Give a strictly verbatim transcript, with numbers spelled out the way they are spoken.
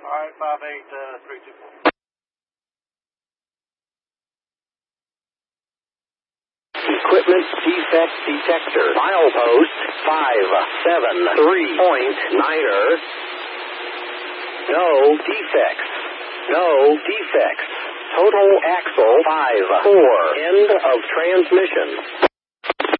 All right, five eight three two four. Equipment defect detector. Milepost five seven three point niner. No defects. No defects. Total axle five four. End of transmission.